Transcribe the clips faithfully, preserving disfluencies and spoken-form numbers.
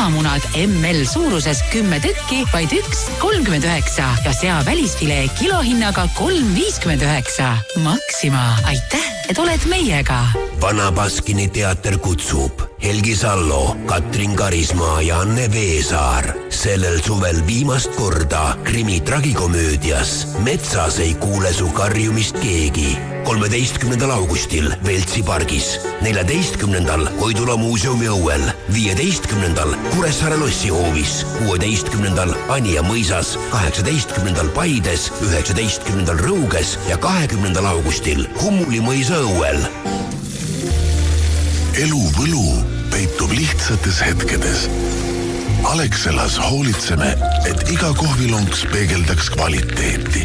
lihamunad M L suuruses kümme tükki, vaid üks kolmkümmend üheksa ja sea välisfilee kilohinnaga kolm viiskümmend üheksa. Maxima, aitäh, et oled meiega. Vana Baskini teater kutsub Helgi Sallo, Katrin Karismaa ja Anne Veesaar. Sellel suvel viimast korda krimi tragikomöödias Metsas ei kuule su karjumist keegi. kolmeteistkümnendal augustil Veltsi pargis, neljateistkümnendal Koidula muuseumi õuel, viieteistkümnendal Kuressaare lossihoovis, kuueteistkümnendal Anija mõisas, kaheksateistkümnendal Paides, üheksateistkümnendal Rõuges ja kahekümnendal augustil Hummuli mõisa õuel. Elu võlu peitub lihtsates hetkedes. Alexelas hoolitseme, et iga kohvilonks peegeldaks kvaliteeti.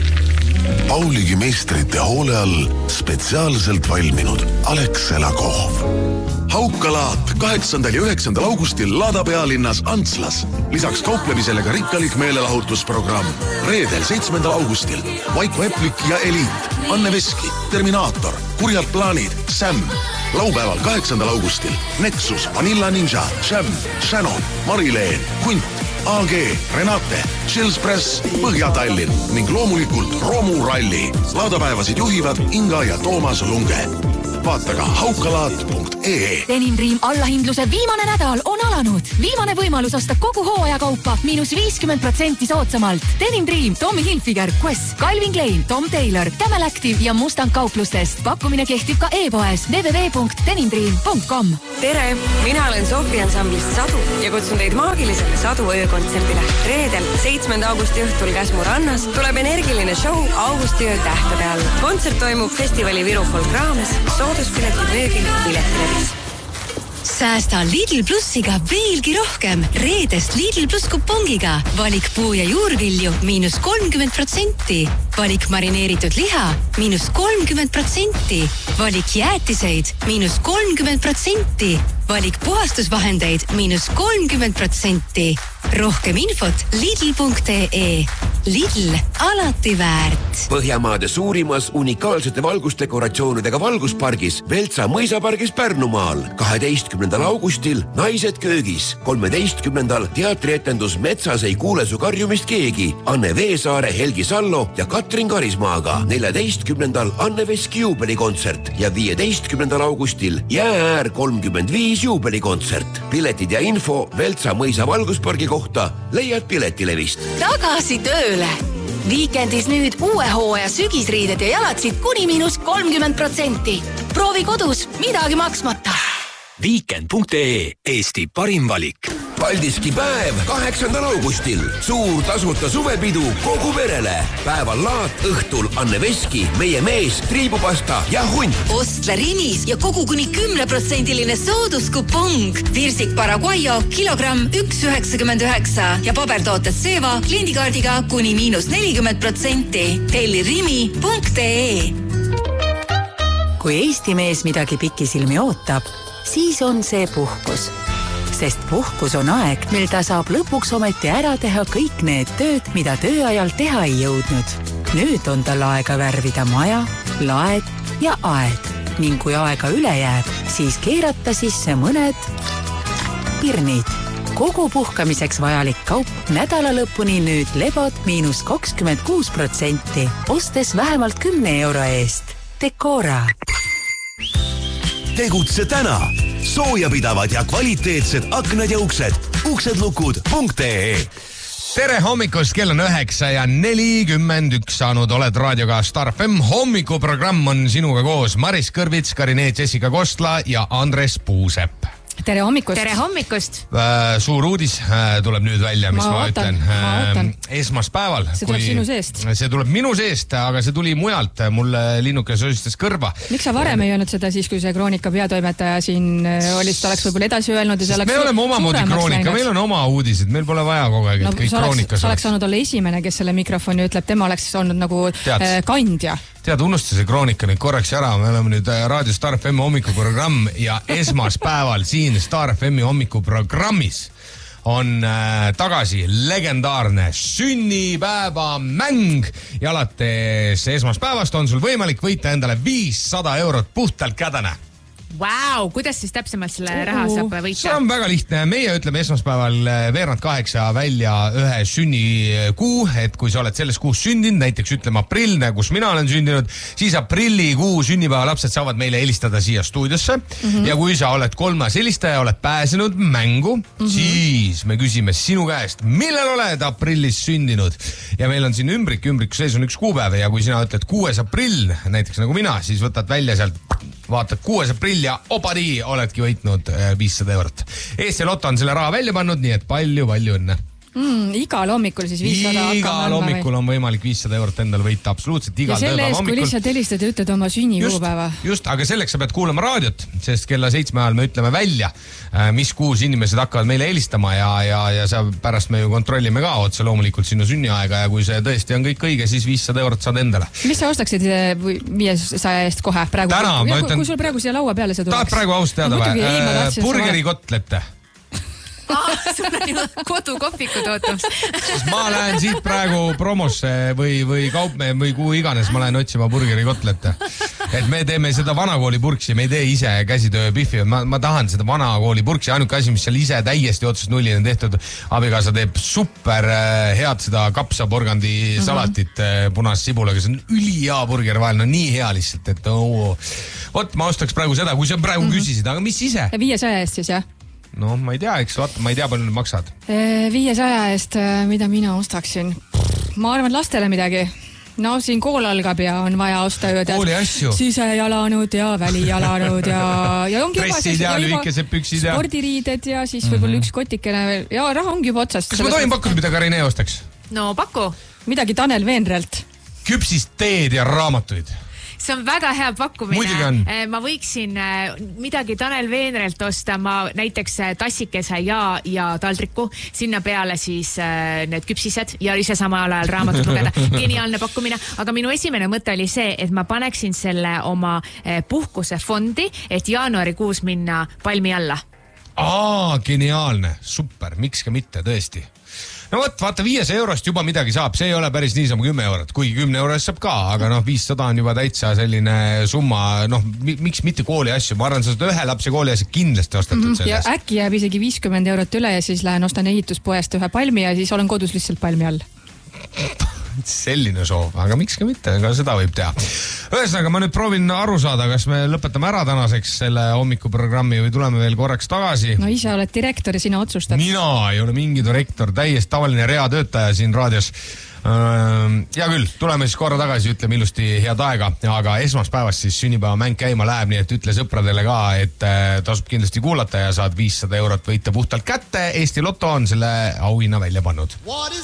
Pauligi meistrite hoole all spetsiaalselt valminud Alexela kohv. Haukalaat kaheksandal ja üheksandal augustil Laada pealinnas Antslas. Lisaks kauplemisele ka rikkalik meelelahutusprogramm. Reedel seitsmendal augustil Vaiko Eplik ja Eliit, Anne Veski, Terminaator, Kurjad plaanid, Sam. Laupäeval kaheksandal augustil Nexus, Vanilla Ninja, Sham, Shannon, Marileen, Hunt, A G, Renate, Chills Press, Põhja-Tallinn ning loomulikult Romu Ralli. Laadapäevasid juhivad Inga ja Toomas Lunge. Vaata ka haukalaat punkt ee. Denim Dream allahindluse viimane nädal on alanud. Viimane võimalus osta kogu hooajakaupa miinus viiskümmend protsenti soodsamalt. Denim Dream, Tommy Hilfiger, Quest, Calvin Klein, Tom Taylor, Camel Active ja Mustang kauplustest. Pakkumine kehtib ka e-poes w w w punkt denim dream punkt com. Tere, mina olen Sofi ansamblist Sadu ja kutsun teid maagilisele Sadu öökontserdile. Reedel, seitsmenda augusti õhtul Käsmu rannas tuleb energiline show Augusti öö tähtede all. Kontsert toimub festivali Viru Folk raames. Sooduspiletid müügil Piletilevis. Säästa Lidl Plussiga veelgi rohkem. Reedest Lidl Plus kupongiga. Valik puu- ja juurvilju miinus kolmkümmend protsenti. Valik marineeritud liha miinus kolmkümmend protsenti. Valik jäätiseid miinus kolmkümmend protsenti. Valik puhastusvahendeid miinus kolmkümmend protsenti. Rohkem infot lidl punkt ee. Lidl, alati väärt. Põhjamaade suurimas unikaalsete valgusdekoratsioonidega valguspargis Veltsa mõisapargis Pärnumaal. kaheteistkümnendal augustil Naised köögis. kolmeteistkümnendal teatrietendus Metsas ei kuule su karjumist keegi. Anne Veesaare, Helgi Sallo ja Katrin Karismaaga. neljateistkümnendal Anne Veski juubelikontsert ja viieteistkümnendal augustil Jäääär kolmkümmend viis juubelikontsert. Piletid ja info Veltsa mõisa valguspargi kohta leiad Piletilevist. Tagasi tööle! Viikendis nüüd uue hooaja sügisriided ja jalatsid kuni miinus kolmkümmend protsenti. Proovi kodus, midagi maksmata. Weekend punkt ee, Eesti parim valik. Paldiski päev kaheksandal augustil. Suur tasuta suvepidu kogu perele. Päeval laat, õhtul Anne Veski, Meie mees, triibupasta ja hunt. Ostle Rimis ja kogu kuni kümne protsendiline sooduskupong. Virsik Paraguayo kilogramm üks üheksakümmend üheksa ja pabertooted Seva kliendikaardiga kuni miinus nelikümmend protsenti. Telli rimi punkt ee. Kui Eesti mees midagi pikisilmi ootab, siis on see puhkus. Sest puhkus on aeg, mil ta saab lõpuks ometi ära teha kõik need tööd, mida tööajal teha ei jõudnud. Nüüd on tal aega värvida maja, laed ja aed. Ning kui aega üle jääb, siis keerata sisse mõned pirnid. Kogu puhkamiseks vajalik kaup nädala lõpuni nüüd lebod miinus kakskümmend kuus protsenti. Ostes vähemalt kümne euro eest. Decora. Tegutse täna. Soojapidavad ja kvaliteetsed aknad ja uksed. Uksedlukud punkt ee. Tere hommikust, kell on üheksa ja nelikümmend üks saanud. Oled raadioga Star F M. Hommikuprogramm on sinuga koos Maris Kõrvits, Karinee, Jessica Kostla ja Andres Puusepp. Tere hommikust. Tere hommikust. Äh, suur uudis äh, tuleb nüüd välja, mis ma, ma ootan, ütlen. Äh, esmaspäeval. See tuleb kui, sinu seest. See tuleb minu seest, aga see tuli mujalt. Mulle linnuke sosistas kõrva. Miks sa varem ei öelnud seda siis, kui see Kroonika peatoimetaja siin oli, ta oleks võib-olla edasi öelnud? Ja me oleme omamoodi Kroonika, meil on oma uudised, meil pole vaja kogu aeg, et no, kõik Kroonikas oleks. Sa oleks saanud olla esimene, kes selle mikrofoni ütleb, tema oleks olnud nagu Tead. kandja. Tead, unusta see Kroonika nüüd korraks ära, me oleme nüüd raadio Star F M hommikuprogramm ja esmaspäeval siin Star F M hommikuprogrammis on äh, tagasi legendaarne sünnipäevamäng ja alates esmaspäevast on sul võimalik võita endale viissada eurot puhtalt kädene. Vau, kuidas siis täpsemalt selle raha saab võita? See on väga lihtne. Meie ütleme esmaspäeval veerand kaheksa välja ühe sünnikuu, et kui sa oled selles kuus sündinud, näiteks ütleme aprill, kus mina olen sündinud, siis aprillikuu sünnipäeva lapsed saavad meile helistada siia stuudiosse. Mm-hmm. Ja kui sa oled kolmas helistaja, oled pääsenud mängu, mm-hmm. siis me küsime sinu käest, millal oled aprillis sündinud. Ja meil on siin ümbrik, ümbriku sees on üks kuupäev ja kui sina ütled kuues aprill, näiteks nagu mina, siis võtad välja sealt, vaatad kuues aprill ja opadi, oledki võitnud viissada eurot. Eesti Lotto on selle raha välja pannud, nii et palju-palju õnne. Mm, igal hommikul siis viissada igal hommikul on võimalik viissada eurot endal võita absoluutselt igal tööpäeva hommikul. Ja selle eest, kui lihtsalt helistad ja ütled oma sünnikuupäeva. Just, just, aga selleks sa pead kuulama raadiot, sest kella seitsme ajal me ütleme välja, mis kuus inimesed hakkavad meile helistama ja, ja, ja sa pärast me ju kontrollime ka otse loomulikult sinu sünniaega ja kui see tõesti on kõik õige, siis viissada eurot saad endale. Mis sa ostaksid viiesaja eest kohe praegu? Täna, kui, ütlen, kui sul praegu siia laua peale see tuleks? Tahad praegu aust teada no, või? Burgeri kotlette. Ah, sul on ju kodukopikud ootamas. Siis ma lähen siit praegu promosse või, või kaupmehe või kuhu iganes, ma lähen otsima burgeri kotlette. Et me teeme seda vanakooli purksi, me ei tee ise käsitöö pihvi. Ma, ma tahan seda vanakooli purksi, ainuke asi, mis seal ise täiesti otsast nullini tehtud. Abikaasa teeb super head seda kapsaporgandi salatit mm-hmm. punast sibulaga. See on ülihea burger vahel, no nii hea lihtsalt, et oo. Vot, ma ostaks praegu seda, kui sa praegu mm-hmm. küsisid, aga mis ise? viiesaja eest siis, jah? No, ma ei tea, eks vaata, ma ei tea, palju need maksad. viiesaja eest, mida mina ostaksin? Ma arvan lastele midagi. No siin kool algab ja on vaja osta ju kooli asju. Sisejalaanud ja välijalaanud ja, ja ongi pressid ja lühikesed püksid ja spordiriided ja siis võib-olla mm-hmm. üks kotikene veel. Ja raha ongi juba otsast. Kas ma tohin pakkuda, mida Karine ostaks? No paku. Midagi Tanel Veenrelt. Küpsist teed ja raamatuid. See on väga hea pakkumine. Ma võiksin midagi Tanel Veenrelt osta, ma näiteks tassikese ja, ja taldriku, sinna peale siis need küpsised ja ise samal ajal raamatut lugeda. Geniaalne pakkumine, aga minu esimene mõte oli see, et ma paneksin selle oma puhkusefondi, et jaanuarikuus minna palmi alla. Aa, geniaalne, super, miks ka mitte, tõesti. No võt, vaata, viiesaja eurost juba midagi saab, see ei ole päris niisama kümme eurot, kuigi kümne eurost saab ka, aga noh, viissada on juba täitsa selline summa, noh, miks mitte kooli asju, ma arvan, sa saad ühe lapse kooli asju kindlasti ostatud mm-hmm. selles. Ja äkki jääb isegi viiskümmend eurot üle ja siis lähen ostan ehituspoest ühe palmi ja siis olen kodus lihtsalt palmi all. Selline soov, aga miks ka mitte, ka seda võib teha. Ühesõnaga, ma nüüd proovin aru saada, kas me lõpetame ära tänaseks selle hommikuprogrammi või tuleme veel korraks tagasi. No ise oled direktor ja sina otsustad. Mina ei ole mingi direktor, täiesti tavaline reatöötaja siin raadios. Ja küll, tuleme siis korra tagasi, ütleme ilusti head aega, aga esmaspäevast siis sünnipäeva mäng käima läheb, nii et ütle sõpradele ka, et tasub kindlasti kuulata ja saad viissada eurot võita puhtalt kätte. Eesti Lotto on selle auhinna välja pannud.